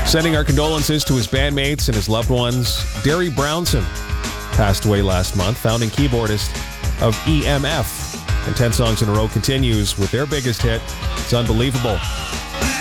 Sending our condolences to his bandmates and his loved ones. Derry Brownson passed away last month, founding keyboardist of EMF. And 10 Songs in a Row continues with their biggest hit, It's Unbelievable.